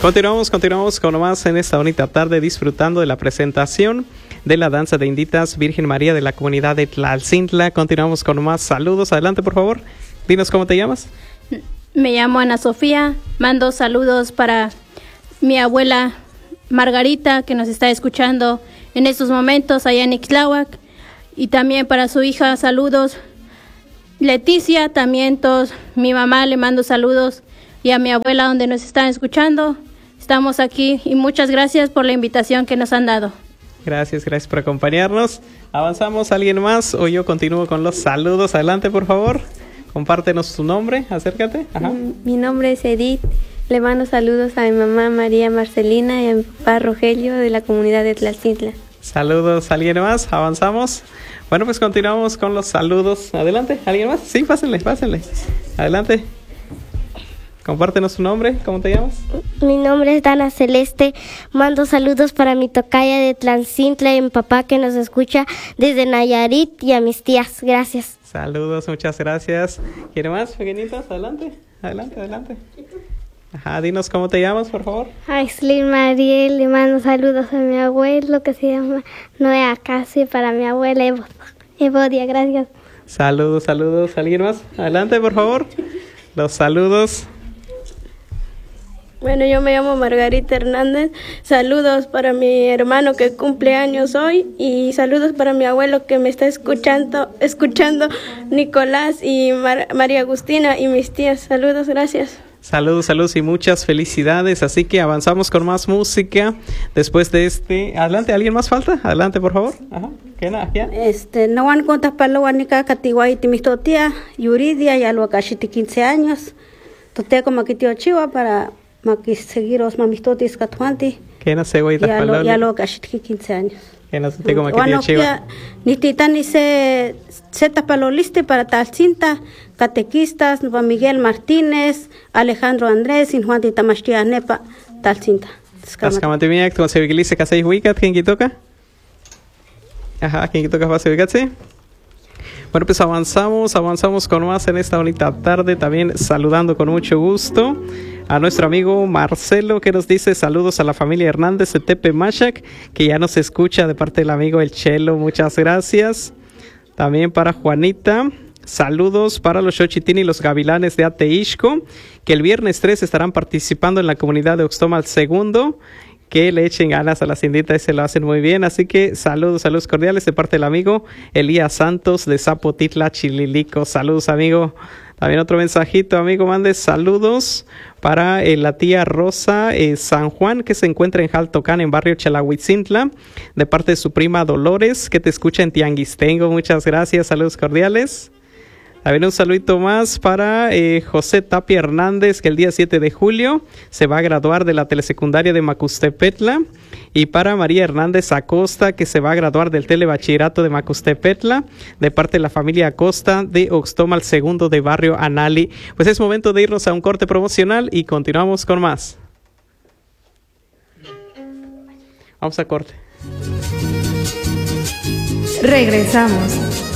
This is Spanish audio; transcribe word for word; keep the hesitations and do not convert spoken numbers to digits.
Continuamos, continuamos con más en esta bonita tarde disfrutando de la presentación de la danza de Inditas Virgen María de la comunidad de Tlaltzintla. Continuamos con más saludos. Adelante, por favor. Dinos cómo te llamas. Me llamo Ana Sofía. Mando saludos para mi abuela Margarita, que nos está escuchando en estos momentos allá en Ixtláhuac. Y también para su hija, saludos. Leticia, también todos. Mi mamá le mando saludos. Y a mi abuela, donde nos están escuchando. Estamos aquí y muchas gracias por la invitación que nos han dado. Gracias, gracias por acompañarnos. ¿Avanzamos? ¿Alguien más? O yo continúo con los saludos. Adelante, por favor. Compártenos tu nombre. Acércate. Ajá. Mi nombre es Edith. Le mando saludos a mi mamá María Marcelina y a mi papá Rogelio de la comunidad de Tlaltzintla. Saludos. ¿Alguien más? ¿Avanzamos? Bueno, pues continuamos con los saludos. Adelante. ¿Alguien más? Sí, pásenle, pásenle. Adelante. Compártenos tu nombre, ¿cómo te llamas? Mi nombre es Dana Celeste, mando saludos para mi tocaya de Tlaltzintla y mi papá que nos escucha desde Nayarit y a mis tías, gracias. Saludos, muchas gracias. ¿Quiere más, pequeñitas? Adelante, adelante, adelante. Ajá, dinos cómo te llamas, por favor. Aislinn Mariel, le mando saludos a mi abuelo que se llama Noé Acacio y para mi abuela Evo, Evodia, gracias. Saludos, saludos. ¿Alguien más? Adelante, por favor. Los saludos. Bueno, yo me llamo Margarita Hernández. Saludos para mi hermano que cumple años hoy y saludos para mi abuelo que me está escuchando, escuchando Nicolás y Mar- María Agustina y mis tías. Saludos, gracias. Saludos, saludos y muchas felicidades. Así que avanzamos con más música después de este. Adelante, ¿alguien más falta? Adelante, por favor. Ajá. ¿Qué nada? ¿Ya? Este, no van contas paloanica catiguaiti mis totia, Yuridia y algo cachiti quince años. Totea como que tío Chiva para Maki seguiros mamistotis katuanti. ¿Qué no sé, güey? Ya lo, ya lo casi quince años. ¿Qué no sé como que tío Chiva? Ni titán ni se se tapaloliste para Tlaltzintla, catequistas, Juan Miguel Martínez, Alejandro Andrés, y Juan Titamashtia Nepa, Tlaltzintla. Tascamatimiak, tu se vigilice casei huicat, ¿quién que toca? Ajá, ¿quién que toca va a ser Bueno, pues avanzamos, avanzamos con más en esta bonita tarde, también saludando con mucho gusto a nuestro amigo Marcelo, que nos dice saludos a la familia Hernández de Tepe Machac, que ya nos escucha de parte del amigo El Chelo, muchas gracias. También para Juanita, saludos para los Xochitini y los Gavilanes de Ateixco, que el viernes tres estarán participando en la comunidad de Oxtomal segundo. Que le echen ganas a las inditas y se lo hacen muy bien. Así que saludos, saludos cordiales de parte del amigo Elías Santos de Zapotitla, Chililico. Saludos, amigo. También otro mensajito, amigo, mande saludos para eh, la tía Rosa eh, San Juan, que se encuentra en Jaltocán, en barrio Chalahuitzintla, de parte de su prima Dolores, que te escucha en Tianguistengo. Muchas gracias, saludos cordiales. También un saludito más para eh, José Tapia Hernández, que el día siete de julio se va a graduar de la telesecundaria de Macustepetla. Y para María Hernández Acosta, que se va a graduar del telebachillerato de Macustepetla, de parte de la familia Acosta de Oxtomal segundo de barrio Anali. Pues es momento de irnos a un corte promocional y continuamos con más. Vamos a corte. Regresamos.